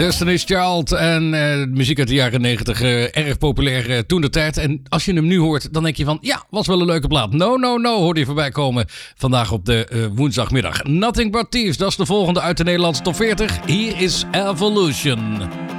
Destiny's Child en muziek uit de jaren 90, erg populair toen de tijd. En als je hem nu hoort, dan denk je van, ja, was wel een leuke plaat. No, hoorde je voorbij komen vandaag op de woensdagmiddag. Nothing But Thieves, dat is de volgende uit de Nederlandse top 40. Hier is Evolution.